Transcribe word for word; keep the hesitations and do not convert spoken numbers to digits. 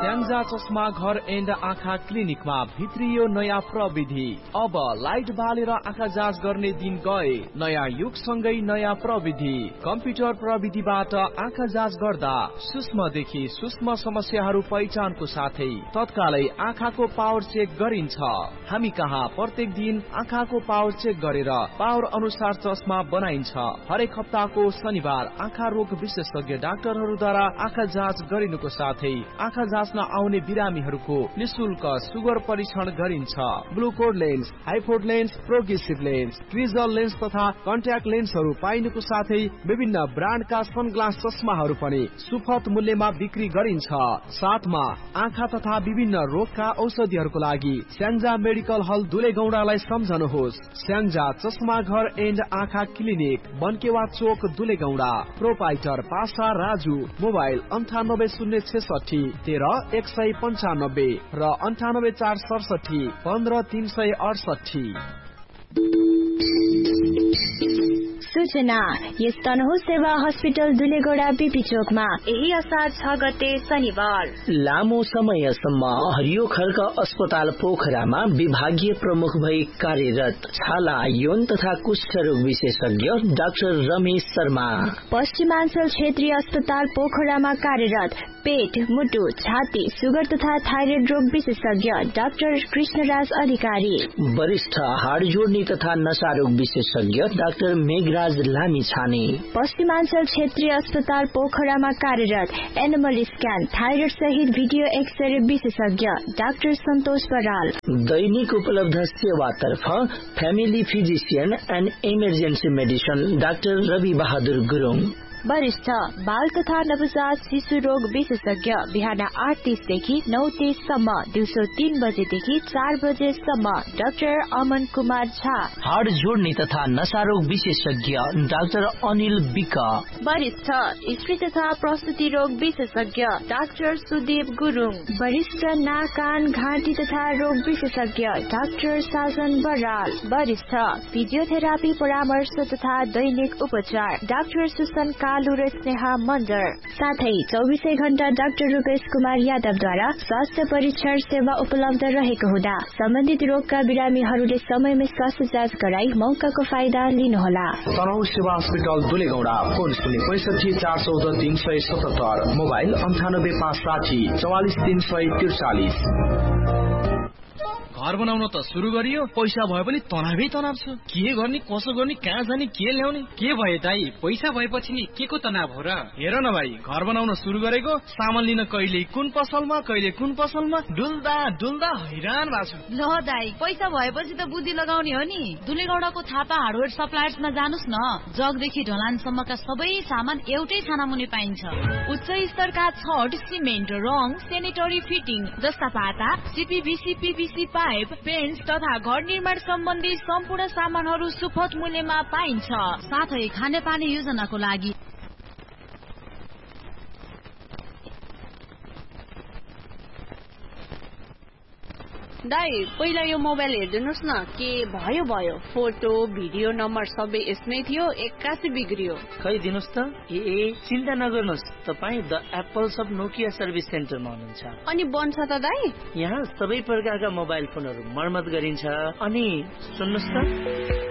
स्याङ्जा चस्मा घर एन्ड आँखा क्लिनिकमा भित्रियो नयाँ प्रविधि। अब लाइट बालेर आँखा जाँच गर्ने दिन गए। नयाँ युगसँगै नयाँ प्रविधि। कम्प्युटर प्रविधिबाट आँखा जाँच गर्दा सूक्ष्मदेखि सूक्ष्म समस्याहरू पहिचानको साथै तत्कालै आँखाको पावर चेक गरिन्छ। हामी कहाँ प्रत्येक दिन आँखाको पावर चेक गरेर पावर अनुसार चस्मा बनाइन्छ। हरेक हप्ताको शनिबार आँखा रोग विशेषज्ञ डाक्टरहरूद्वारा आँखा जाँच गरिनुको साथै आँखा जाँच्न आउने बिरामीहरूको निशुल्क सुगर परीक्षण गरिन्छ। ग्लुकोड lens, हाइफोड lens, progressive lens, क्रिजल lens तथा कन्ट्याक्ट लेन्सहरू पाइनुको साथै विभिन्न ब्रान्डका सनग्लास चस्माहरू पनि सुपथ मूल्यमा बिक्री गरिन्छ। साथमा आँखा तथा विभिन्न रोगका औषधिहरूको लागि स्याङ्जा मेडिकल हल दुलेगौडालाई सम्झनुहोस्। स्याङ्जा चस्मा घर एन्ड आँखा क्लिनिक, बनकेवा चोक, दुलेगौडा। प्रोपाइटर पासा राजु। मोबाइल अन्ठानब्बे शून्य छेसठी तेह्र एक सय पन्चानब्बे र अन्ठानब्बे चार सडसठी पन्ध्र तीन सय अडसठी। सूचना यस तनहु सेवा हस्पिटल दुलेगौडा बीपी चोकमा यही असार छ गते शनिबार लामो समयसम्म हरियो खर्क अस्पताल पोखरामा विभागीय प्रमुख भई कार्यरत छाला, यौन तथा कुष्ठ रोग विशेषज्ञ डाक्टर रमेश शर्मा। पश्चिमाञ्चल क्षेत्रीय अस्पताल पोखरामा कार्यरत पेट, मुटु, छाती, सुगर तथा थाइरोइड रोग विशेषज्ञ डाक्टर कृष्णराज अधिकारी। वरिष्ठ हाड जोड्ने तथा नशा रोग विशेषज्ञ डाक्टर मेघराज लामी छाने। पश्चिमाञ्चल क्षेत्रीय अस्पताल पोखरामा कार्यरत एनिमल स्क्यान, थाइरोइड सहित भिडियो एक्सरे विशेषज्ञ डाक्टर सन्तोष बराल। दैनिक उपलब्ध सेवातर्फ family physician and emergency medicine doctor Rabi Bahadur Gurung. वरिष्ठ बाल तथा नवजात शिशु रोग विशेषज्ञ बिहान आठ तीसदेखि नौ तीससम्म, दिउँसो तीन बजेदेखि चार बजेसम्म डाक्टर अमन कुमार झा। हाड जोड्ने तथा नशा रोग विशेषज्ञ डाक्टर अनिल विक। वरिष्ठ स्त्री तथा प्रसुति रोग विशेषज्ञ डाक्टर सुदीप गुरुङ। वरिष्ठ नाक, कान, घाँटी तथा रोग विशेषज्ञ डाक्टर साजन बराल। वरिष्ठ फिजियोथेरापी परामर्श तथा दैनिक उपचार डाक्टर सुसन कालु र स्नेहा मन्जर। साथै चौबिसै घण्टा डाक्टर रूपेश कुमार यादवद्वारा स्वास्थ्य परीक्षण सेवा उपलब्ध रहेको हुँदा सम्बन्धित रोगका बिरामीहरूले समयमै स्वास्थ्य जाँच गराई मौकाको फाइदा लिनुहोला। तनहु सेवा हस्पिटल दुलेगौडा। फोन शून्य पैसठी चार चौध तीन सय सतहत्तर। मोबाइल अन्ठानब्बे पाँच साठी चौवालिस तीन सय त्रिचालिस। घर बनाउन त सुरु गरियो, पैसा भए पनि तनावै तनाव छ। के गर्ने, कसो गर्ने, कहाँ जाने, के ल्याउने? के भयो दाई, पैसा भएपछि नि के को तनाव हो र? हेर न भाइ, घर बनाउन सुरु गरेको, सामान लिन कहिले कुन पसलमा कहिले कुन पसलमा डुल्दा डुल्दा हैरान भएको छु। ल दाई, पैसा भएपछि त बुद्धि लगाउने हो नि। दुलेगौडाको थापा हार्डवेयर सप्लायर्समा जानुस् न। जगदेखि ढलानसम्मका सबै सामान एउटै छानामुनि पाइन्छ। उच्च स्तरका छड, सिमेन्ट, रङ, सेनेटरी फिटिङ जस्ता पाता, सिपिभिसी, पिभिसी पाइप, पेन्ट तथा घर निर्माण सम्बन्धी सम्पूर्ण सामानहरू सुपथ मूल्यमा पाइन्छ। साथै खानेपानी योजनाको लागि दाई पहिला यो मोबाइल हेर्दिनुहोस् न, के भयो भयो फोटो भिडियो नम्बर सबै यसमै थियो, एक्कासी बिग्रियो। खै दिनुहोस् त। ए चिन्ता नगर्नुहोस्, तपाईँ the apples of Nokia service सेन्टरमा हुनुहुन्छ। अनि बन्छ त दाई? यहाँ सबै प्रकारका मोबाइल फोनहरू मर्मत गरिन्छ। अनि सुन्नुहोस् त,